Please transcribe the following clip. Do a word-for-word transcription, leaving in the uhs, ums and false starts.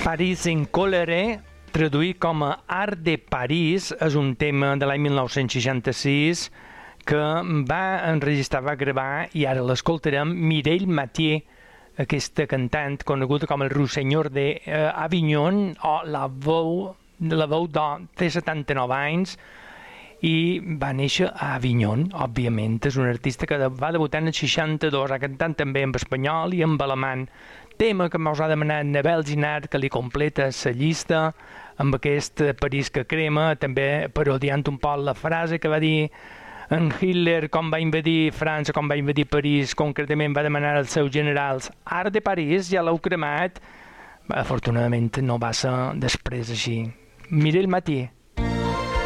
París en colère, traduït com a Art de París, és un tema de l'any mil nou-cents seixanta-sis que va enregistrar, va gravar, i ara l'escoltarem, Mireille Mathieu, aquesta cantant coneguda com el Ruissenyor d'Avignon, o la veu, la veu d'or, té setanta-nou anys, i va néixer a Avignon, òbviament. És un artista que va debutar en el seixanta-dos, ha cantat també en espanyol i en alemany. Tema que mos ha demanat Nabel Ginard, que li completa la llista, amb aquest París que crema, també parodiant un poc la frase que va dir en Hitler, com va invadir França, com va invadir París, concretament va demanar als seus generals Art de París, ja l'heu cremat. Afortunadament no va ser després així. Mireille Mathieu.